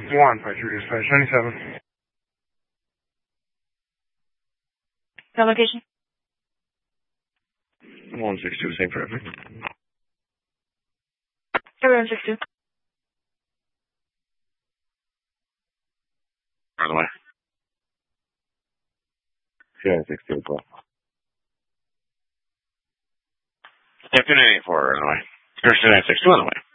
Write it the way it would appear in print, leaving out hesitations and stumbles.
1, by True Dispatch 97. No location? 162, same traffic. Everyone 62. On the way. Yeah, 62 as well. Yeah, 2984 on the way. Or 2962 on the way.